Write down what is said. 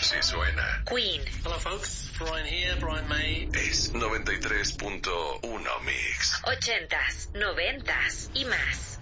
Así suena. Queen. Hello folks, Brian here, Brian May. Es 93.1 Mix. 80s, 90s y más.